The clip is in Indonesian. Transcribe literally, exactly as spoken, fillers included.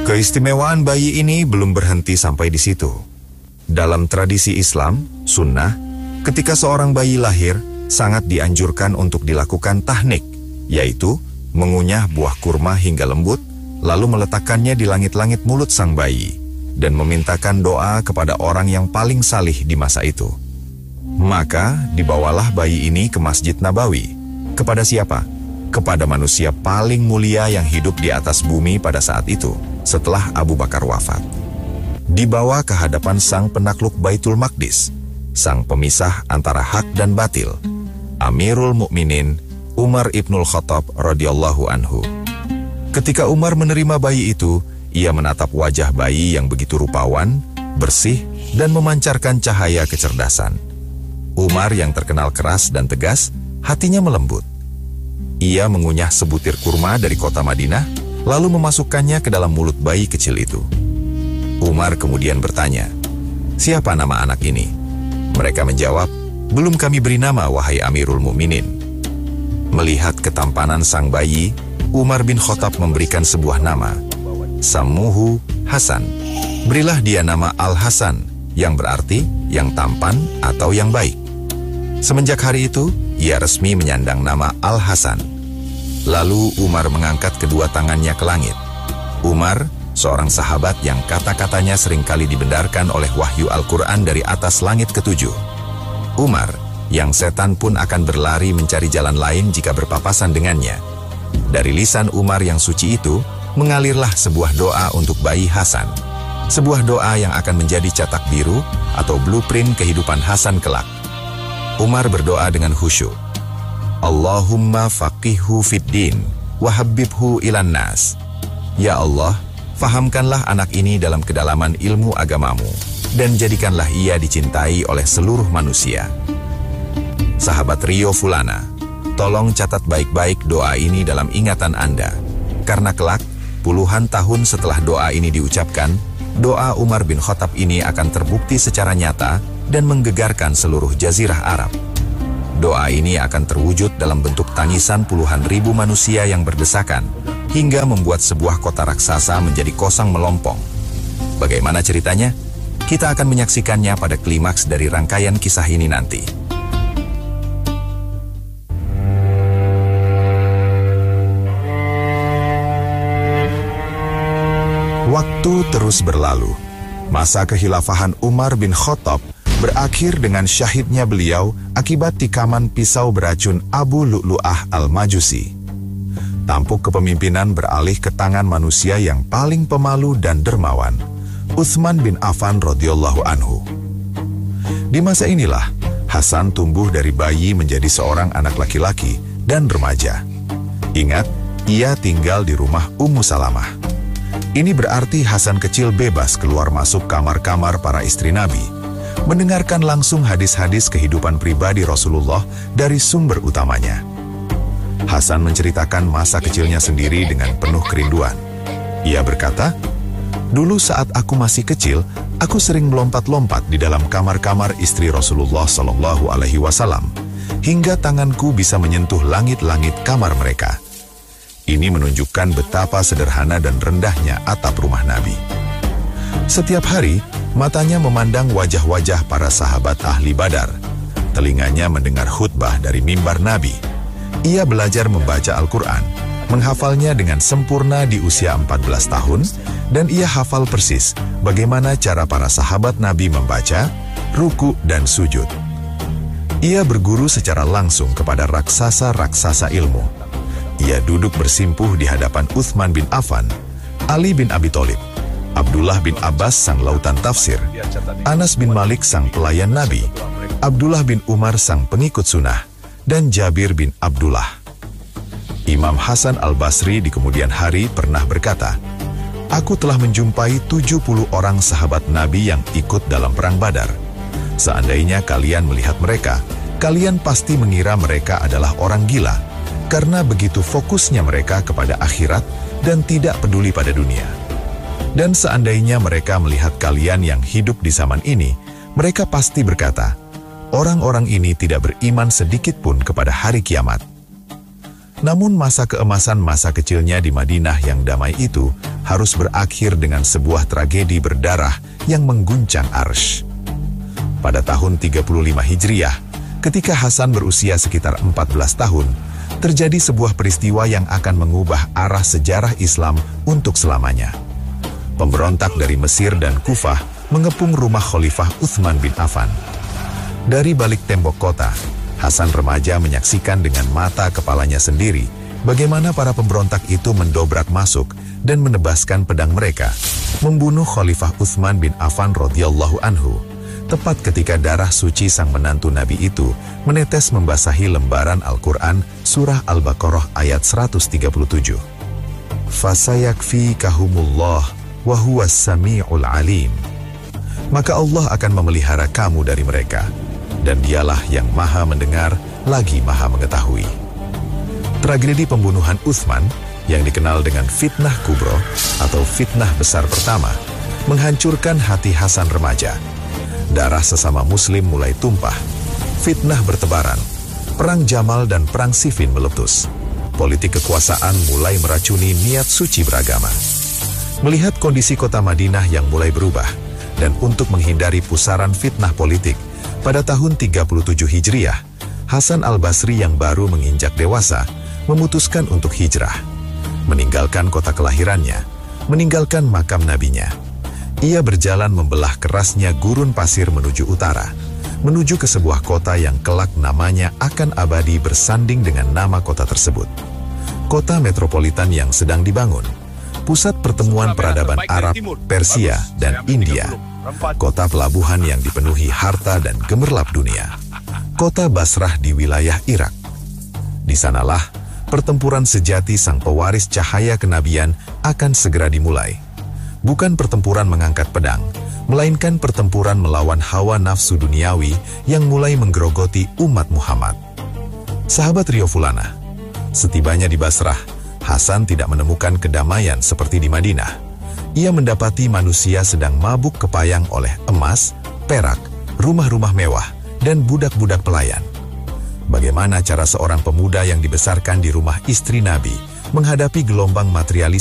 Keistimewaan bayi ini belum berhenti sampai di situ. Dalam tradisi Islam, sunnah, ketika seorang bayi lahir, sangat dianjurkan untuk dilakukan tahnik, yaitu mengunyah buah kurma hingga lembut, lalu meletakkannya di langit-langit mulut sang bayi, dan memintakan doa kepada orang yang paling salih di masa itu. Maka, dibawalah bayi ini ke Masjid Nabawi. Kepada siapa? Kepada manusia paling mulia yang hidup di atas bumi pada saat itu, setelah Abu Bakar wafat. Dibawa ke hadapan sang penakluk Baitul Maqdis, sang pemisah antara hak dan batil, Amirul Mukminin Umar ibnul Khattab radhiyallahu anhu. Ketika Umar menerima bayi itu, ia menatap wajah bayi yang begitu rupawan, bersih, dan memancarkan cahaya kecerdasan. Umar yang terkenal keras dan tegas, hatinya melembut. Ia mengunyah sebutir kurma dari kota Madinah, lalu memasukkannya ke dalam mulut bayi kecil itu. Umar kemudian bertanya, "Siapa nama anak ini?" Mereka menjawab, "Belum kami beri nama, wahai Amirul Mukminin." Melihat ketampanan sang bayi, Umar bin Khattab memberikan sebuah nama, Sammuhu Hasan. Berilah dia nama Al-Hasan, yang berarti yang tampan atau yang baik. Semenjak hari itu, ia resmi menyandang nama Al-Hasan. Lalu Umar mengangkat kedua tangannya ke langit. Umar, seorang sahabat yang kata-katanya seringkali dibenarkan oleh wahyu Al-Quran dari atas langit ketujuh. Umar, yang setan pun akan berlari mencari jalan lain jika berpapasan dengannya. Dari lisan Umar yang suci itu, mengalirlah sebuah doa untuk bayi Hasan. Sebuah doa yang akan menjadi cetak biru atau blueprint kehidupan Hasan kelak. Umar berdoa dengan khusyuk. Allahumma faqihhu fiddin, wahabbibhu ilan nas. Ya Allah, fahamkanlah anak ini dalam kedalaman ilmu agamamu, dan jadikanlah ia dicintai oleh seluruh manusia. Sahabat Rio Fulana, tolong catat baik-baik doa ini dalam ingatan Anda, karena kelak, puluhan tahun setelah doa ini diucapkan, doa Umar bin Khattab ini akan terbukti secara nyata dan menggegarkan seluruh jazirah Arab. Doa ini akan terwujud dalam bentuk tangisan puluhan ribu manusia yang berdesakan, hingga membuat sebuah kota raksasa menjadi kosong melompong. Bagaimana ceritanya? Kita akan menyaksikannya pada klimaks dari rangkaian kisah ini nanti. Waktu terus berlalu. Masa kekhilafahan Umar bin Khattab berakhir dengan syahidnya beliau akibat tikaman pisau beracun Abu Lu'lu'ah al-Majusi. Tampuk kepemimpinan beralih ke tangan manusia yang paling pemalu dan dermawan, Utsman bin Affan radhiyallahu anhu. Di masa inilah, Hasan tumbuh dari bayi menjadi seorang anak laki-laki dan remaja. Ingat, ia tinggal di rumah Ummu Salamah. Ini berarti Hasan kecil bebas keluar masuk kamar-kamar para istri Nabi, mendengarkan langsung hadis-hadis kehidupan pribadi Rasulullah dari sumber utamanya. Hasan menceritakan masa kecilnya sendiri dengan penuh kerinduan. Ia berkata, "Dulu saat aku masih kecil, aku sering melompat-lompat di dalam kamar-kamar istri Rasulullah Shallallahu Alaihi Wasallam, hingga tanganku bisa menyentuh langit-langit kamar mereka." Ini menunjukkan betapa sederhana dan rendahnya atap rumah Nabi. Setiap hari, matanya memandang wajah-wajah para sahabat ahli Badar. Telinganya mendengar khutbah dari mimbar Nabi. Ia belajar membaca Al-Quran, menghafalnya dengan sempurna di usia empat belas tahun, dan ia hafal persis bagaimana cara para sahabat Nabi membaca, ruku, dan sujud. Ia berguru secara langsung kepada raksasa-raksasa ilmu. Ia duduk bersimpuh di hadapan Utsman bin Affan, Ali bin Abi Thalib, Abdullah bin Abbas sang lautan tafsir, Anas bin Malik sang pelayan Nabi, Abdullah bin Umar sang pengikut sunnah, dan Jabir bin Abdullah. Imam Hasan al-Basri di kemudian hari pernah berkata, "Aku telah menjumpai tujuh puluh orang sahabat Nabi yang ikut dalam perang Badar. Seandainya kalian melihat mereka, kalian pasti mengira mereka adalah orang gila, karena begitu fokusnya mereka kepada akhirat dan tidak peduli pada dunia. Dan seandainya mereka melihat kalian yang hidup di zaman ini, mereka pasti berkata, orang-orang ini tidak beriman sedikit pun kepada hari kiamat." Namun masa keemasan masa kecilnya di Madinah yang damai itu harus berakhir dengan sebuah tragedi berdarah yang mengguncang arsy. Pada tahun tiga puluh lima Hijriah, ketika Hasan berusia sekitar empat belas tahun, terjadi sebuah peristiwa yang akan mengubah arah sejarah Islam untuk selamanya. Pemberontak dari Mesir dan Kufah mengepung rumah Khalifah Utsman bin Affan. Dari balik tembok kota, Hasan remaja menyaksikan dengan mata kepalanya sendiri bagaimana para pemberontak itu mendobrak masuk dan menebaskan pedang mereka, membunuh Khalifah Utsman bin Affan radhiyallahu anhu, tepat ketika darah suci sang menantu Nabi itu menetes membasahi lembaran Al-Quran surah Al-Baqarah ayat seratus tiga puluh tujuh. Fasayakfikahumullah wa huwas sami'ul alim. Maka Allah akan memelihara kamu dari mereka, dan dialah yang maha mendengar lagi maha mengetahui. Tragedi pembunuhan Utsman yang dikenal dengan fitnah kubro atau fitnah besar pertama menghancurkan hati Hasan remaja. Darah sesama muslim mulai tumpah, fitnah bertebaran, perang Jamal dan perang Siffin meletus. Politik kekuasaan mulai meracuni niat suci beragama. Melihat kondisi kota Madinah yang mulai berubah, dan untuk menghindari pusaran fitnah politik, pada tahun tiga puluh tujuh Hijriah, Hasan al-Basri yang baru menginjak dewasa, memutuskan untuk hijrah. Meninggalkan kota kelahirannya, meninggalkan makam nabinya. Ia berjalan membelah kerasnya gurun pasir menuju utara, menuju ke sebuah kota yang kelak namanya akan abadi bersanding dengan nama kota tersebut. Kota metropolitan yang sedang dibangun, pusat pertemuan peradaban Arab, Persia, dan India. Kota pelabuhan yang dipenuhi harta dan gemerlap dunia. Kota Basrah di wilayah Irak. Di sanalah pertempuran sejati sang pewaris cahaya kenabian akan segera dimulai. Bukan pertempuran mengangkat pedang, melainkan pertempuran melawan hawa nafsu duniawi yang mulai menggerogoti umat Muhammad. Sahabat Rio Fulana, setibanya di Basrah, Hasan tidak menemukan kedamaian seperti di Madinah. Ia mendapati manusia sedang mabuk kepayang oleh emas, perak, rumah-rumah mewah, dan budak-budak pelayan. Bagaimana cara seorang pemuda yang dibesarkan di rumah istri Nabi menghadapi gelombang materialis